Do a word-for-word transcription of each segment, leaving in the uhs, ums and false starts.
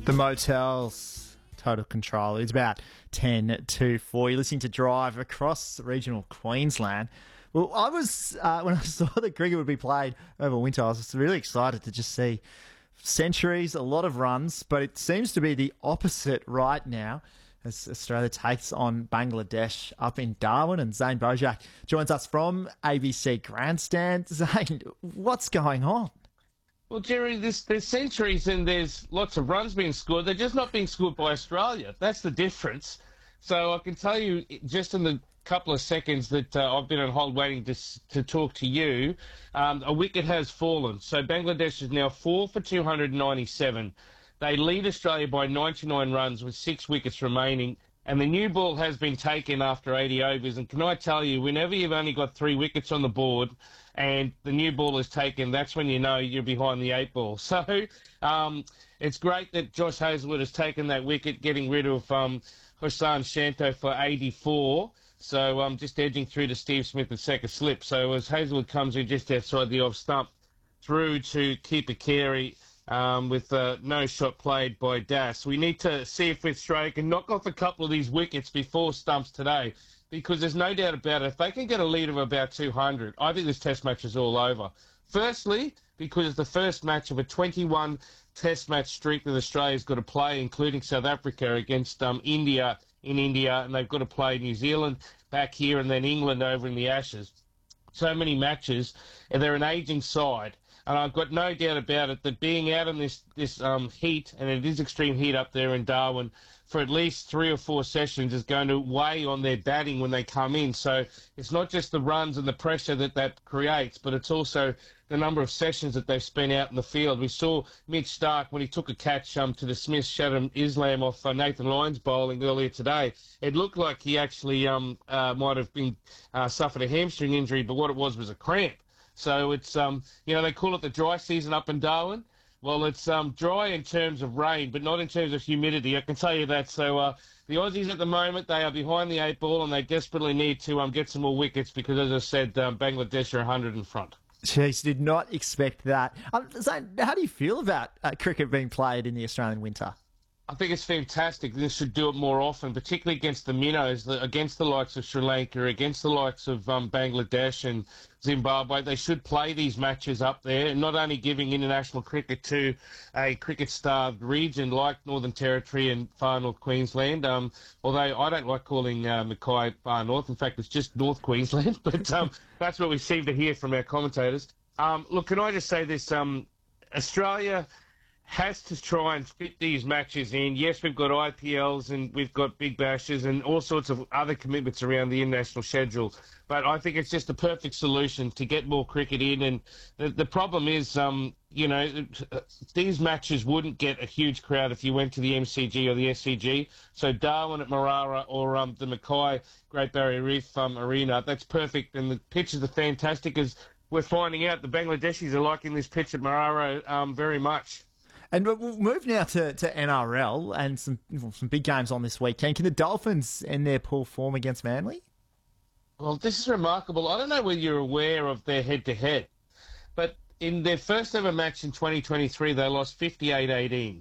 The Motels, Total Control. It's about ten to four. You're listening to Drive across regional Queensland. Well, I was, uh, when I saw that cricket would be played over winter, I was really excited to just see centuries, a lot of runs, but it seems to be the opposite right now as Australia takes on Bangladesh up in Darwin. And Zane Bojak joins us from A B C Grandstand. Zane, what's going on? Well, Jerry, there's, there's centuries and there's lots of runs being scored. They're just not being scored by Australia. That's the difference. So I can tell you just in the couple of seconds that uh, I've been on hold waiting to, to talk to you, um, a wicket has fallen. So Bangladesh is now four for two hundred ninety-seven. They lead Australia by ninety-nine runs with six wickets remaining. And the new ball has been taken after eighty overs. And can I tell you, whenever you've only got three wickets on the board and the new ball is taken, that's when you know you're behind the eight ball. So um, it's great that Josh Hazlewood has taken that wicket, getting rid of um, Hossan Shanto for eighty-four. So I'm um, just edging through to Steve Smith and second slip. So as Hazlewood comes in just outside the off stump, through to Keeper Carey, Um, with uh, no shot played by Das. We need to see if Australia can knock off a couple of these wickets before stumps today, because there's no doubt about it. If they can get a lead of about two hundred, I think this test match is all over. Firstly, because it's the first match of a twenty-one test match streak that Australia's got to play, including South Africa against um, India in India, and they've got to play New Zealand back here and then England over in the Ashes. So many matches, and they're an ageing side. And I've got no doubt about it that being out in this, this um, heat, and it is extreme heat up there in Darwin, for at least three or four sessions is going to weigh on their batting when they come in. So it's not just the runs and the pressure that that creates, but it's also the number of sessions that they've spent out in the field. We saw Mitch Starc, when he took a catch um, to the Smith Shadow Islam off uh, Nathan Lyons bowling earlier today, it looked like he actually um, uh, might have been uh, suffered a hamstring injury, but what it was was a cramp. So it's, um, you know, they call it the dry season up in Darwin. Well, it's um, dry in terms of rain, but not in terms of humidity. I can tell you that. So uh, the Aussies at the moment, they are behind the eight ball, and they desperately need to um, get some more wickets because, as I said, um, Bangladesh are one hundred in front. Jeez, did not expect that. Um, Zane, how do you feel about uh, cricket being played in the Australian winter? I think it's fantastic. This should do it more often, particularly against the minnows, the, against the likes of Sri Lanka, against the likes of um, Bangladesh and Zimbabwe. They should play these matches up there, not only giving international cricket to a cricket-starved region like Northern Territory and Far North Queensland, um, although I don't like calling uh, Mackay Far North. In fact, it's just North Queensland, but um, that's what we seem to hear from our commentators. Um, look, can I just say this? Um, Australia has to try and fit these matches in. Yes, we've got I P Ls and we've got Big Bashes and all sorts of other commitments around the international schedule. But I think it's just a perfect solution to get more cricket in. And the, the problem is, um, you know, these matches wouldn't get a huge crowd if you went to the M C G or the S C G. So Darwin at Marara or um, the Mackay Great Barrier Reef um, Arena, that's perfect. And the pitches are fantastic, as we're finding out the Bangladeshis are liking this pitch at Marara um, very much. And we'll move now to, to N R L and some some big games on this weekend. Can the Dolphins end their poor form against Manly? Well, this is remarkable. I don't know whether you're aware of their head-to-head, but in their first ever match in twenty twenty-three, they lost fifty-eight eighteen.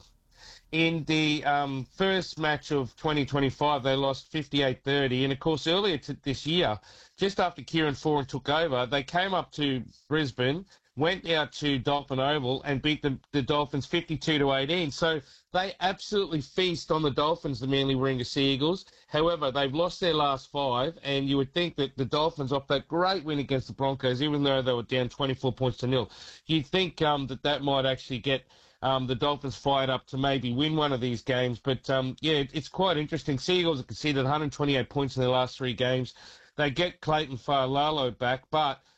In the um, first match of twenty twenty-five, they lost fifty-eight thirty. And, of course, earlier to this year, just after Kieran Foran took over, they came up to Brisbane, went out to Dolphin Oval and beat the, the Dolphins fifty-two to eighteen. So they absolutely feast on the Dolphins, the Manly Warringah Sea Eagles. However, they've lost their last five, and you would think that the Dolphins, off that great win against the Broncos, even though they were down twenty-four points to nil, you'd think um, that that might actually get um, the Dolphins fired up to maybe win one of these games. But, um, yeah, it, it's quite interesting. Sea Eagles have conceded one hundred twenty-eight points in their last three games. They get Clayton Failalo back, but